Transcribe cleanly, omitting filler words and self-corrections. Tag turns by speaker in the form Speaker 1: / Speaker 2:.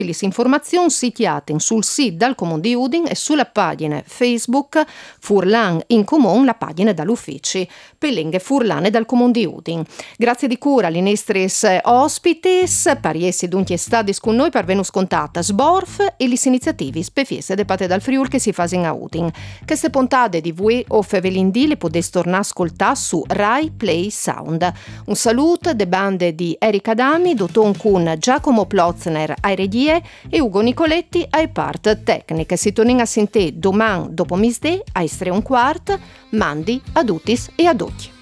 Speaker 1: Le informazioni sitiate sul sito dal Comune di Udin e sulla pagina Facebook Furlan in Comune, la pagina dall'ufficio Pelenghe Furlane dal Comune di Udin. Grazie di cura alle nostre ospites, pariessi dunque stati con noi per venus contata Sborf e le iniziative spefiese de parte dal Friul che si fanno a Udin. Queste puntate di voi o Fevelindì le potete tornare a ascoltare su Rai Play Sound. Un saluto de bande di Erika Dami, Doton con Giacomo Plotzner ai regie e Ugo Nicoletti ai part tecniche. Si torna a sentire domani dopo misdè ai 3:15. Mandi ad utis e ad occhi.